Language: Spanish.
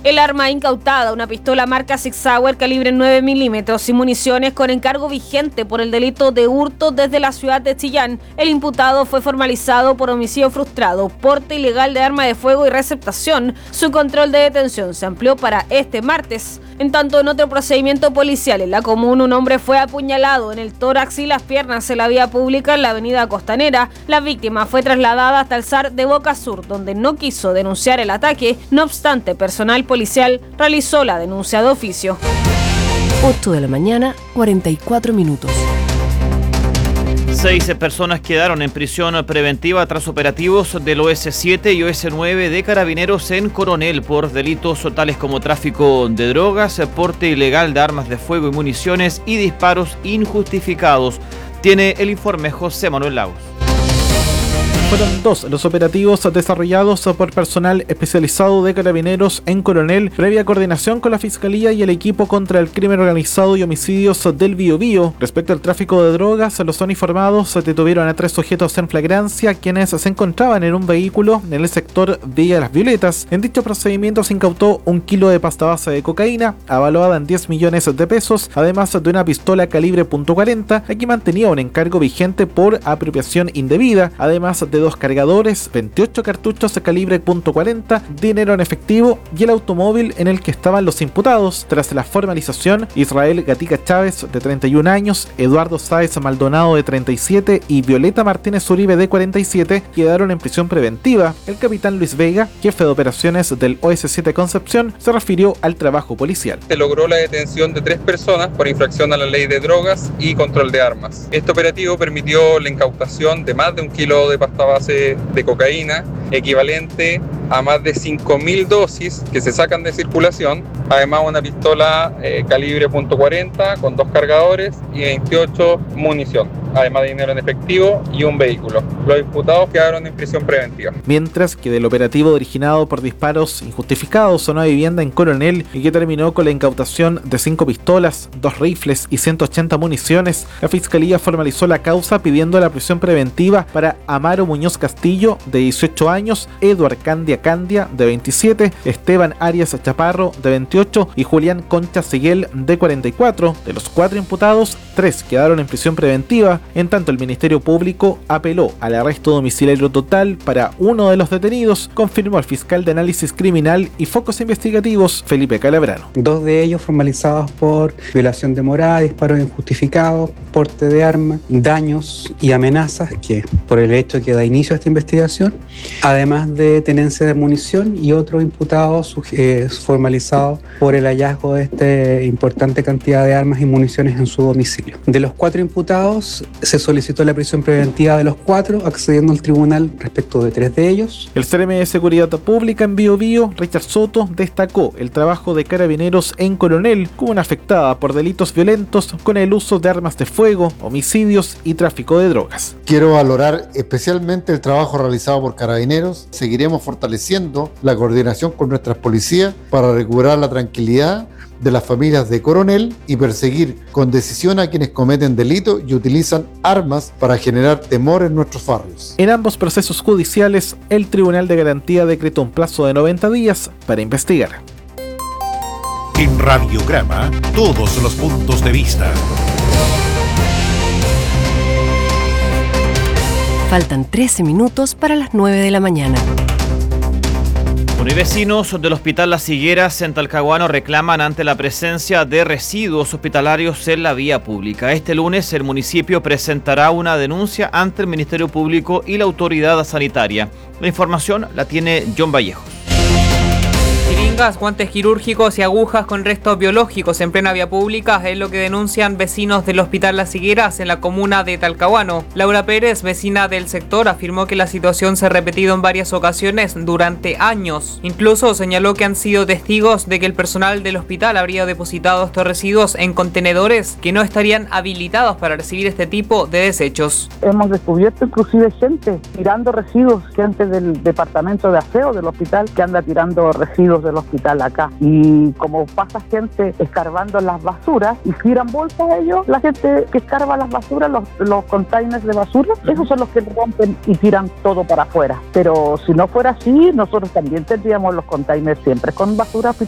El arma incautada, una pistola marca Sig Sauer calibre 9 milímetros y municiones con encargo vigente por el delito de hurto desde la ciudad de Chillán. El imputado fue formalizado por homicidio frustrado, porte ilegal de arma de fuego y receptación. Su control de detención se amplió para este martes. En tanto, en otro procedimiento policial en la comuna, un hombre fue apuñalado en el tórax y las piernas en la vía pública en la avenida Costanera. La víctima fue trasladada hasta el SAR de Boca Sur, donde no quiso denunciar el ataque. No obstante, personal policial realizó la denuncia de oficio. 8 de la mañana, 44 minutos. 6 personas quedaron en prisión preventiva tras operativos del OS7 y OS9 de Carabineros en Coronel por delitos tales como tráfico de drogas, porte ilegal de armas de fuego y municiones y disparos injustificados. Tiene el informe José Manuel Lagos. Fueron 2 los operativos desarrollados por personal especializado de Carabineros en Coronel, previa coordinación con la Fiscalía y el equipo contra el crimen organizado y homicidios del Biobío. Respecto al tráfico de drogas, los uniformados detuvieron a 3 sujetos en flagrancia, quienes se encontraban en un vehículo en el sector Villa Las Violetas. En dicho procedimiento se incautó 1 kilo de pasta base de cocaína, avaluada en 10 millones de pesos, además de una pistola calibre .40, aquí mantenía un encargo vigente por apropiación indebida, además de 2 cargadores, 28 cartuchos de calibre .40, dinero en efectivo y el automóvil en el que estaban los imputados. Tras la formalización, Israel Gatica Chávez, de 31 años, Eduardo Sáez Maldonado, de 37 y Violeta Martínez Uribe, de 47, quedaron en prisión preventiva. El capitán Luis Vega, jefe de operaciones del OS7 Concepción, se refirió al trabajo policial. Se logró la detención de 3 personas por infracción a la ley de drogas y control de armas. Este operativo permitió la incautación de más de 1 kilo de pasta base de cocaína, equivalente a más de 5.000 dosis que se sacan de circulación, además una pistola calibre .40 con 2 cargadores y 28 munición, además de dinero en efectivo y un vehículo. Los imputados quedaron en prisión preventiva. Mientras que del operativo originado por disparos injustificados a una vivienda en Coronel y que terminó con la incautación de 5 pistolas, 2 rifles y 180 municiones, la Fiscalía formalizó la causa pidiendo la prisión preventiva para Amaro Muñoz Castillo, de 18 años, Eduard Candia, de 27, Esteban Arias Chaparro, de 28 y Julián Concha Seguel, de 44. De los 4 imputados, 3 quedaron en prisión preventiva. En tanto, el Ministerio Público apeló al arresto domiciliario total para uno de los detenidos, confirmó el fiscal de análisis criminal y focos investigativos, Felipe Calabrano. 2 de ellos formalizados por violación de morada, disparos injustificados, porte de arma, daños y amenazas, que por el hecho que da inicio a esta investigación, además de tenencia de munición, y otro imputado formalizado por el hallazgo de esta importante cantidad de armas y municiones en su domicilio. De los 4 imputados, se solicitó la prisión preventiva de los 4, accediendo al tribunal respecto de 3 de ellos. El CRM de Seguridad Pública en Biobío, Richard Soto, destacó el trabajo de Carabineros en Coronel como una afectada por delitos violentos con el uso de armas de fuego, homicidios y tráfico de drogas. Quiero valorar especialmente el trabajo realizado por Carabineros. Seguiremos fortaleciendo la coordinación con nuestras policías para recuperar la tranquilidad de las familias de Coronel y perseguir con decisión a quienes cometen delitos y utilizan armas para generar temor en nuestros barrios. En ambos procesos judiciales, el Tribunal de Garantía decretó un plazo de 90 días para investigar. En Radiograma, todos los puntos de vista. Faltan 13 minutos para las 9 de la mañana. Bueno, y vecinos del Hospital Las Higueras en Talcahuano reclaman ante la presencia de residuos hospitalarios en la vía pública. Este lunes el municipio presentará una denuncia ante el Ministerio Público y la autoridad sanitaria. La información la tiene John Vallejos. Jeringas, guantes quirúrgicos y agujas con restos biológicos en plena vía pública es lo que denuncian vecinos del Hospital Las Higueras en la comuna de Talcahuano. Laura Pérez, vecina del sector, afirmó que la situación se ha repetido en varias ocasiones durante años. Incluso señaló que han sido testigos de que el personal del hospital habría depositado estos residuos en contenedores que no estarían habilitados para recibir este tipo de desechos. Hemos descubierto inclusive gente tirando residuos, gente del departamento de aseo del hospital que anda tirando residuos del hospital acá, y como pasa gente escarbando las basuras y tiran bolsas a ellos, la gente que escarba las basuras, los containers de basura, esos son los que rompen y tiran todo para afuera. Pero si no fuera así, nosotros también tendríamos los containers siempre con basura